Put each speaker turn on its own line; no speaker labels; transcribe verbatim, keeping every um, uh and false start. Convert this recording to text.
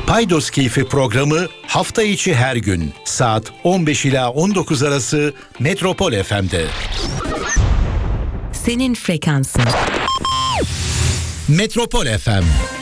Paydos Keyfi programı hafta içi her gün saat on beş ila on dokuz arası Metropol F M'de.
Senin frekansın.
Metropol F M.